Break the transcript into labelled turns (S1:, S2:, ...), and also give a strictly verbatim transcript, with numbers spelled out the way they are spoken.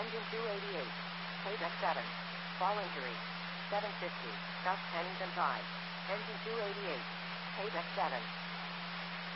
S1: Engine two eighty-eight. Payback seven. Fall injury. seven fifty. Dust pennies and five. Engine two eighty-eight. Payback seven.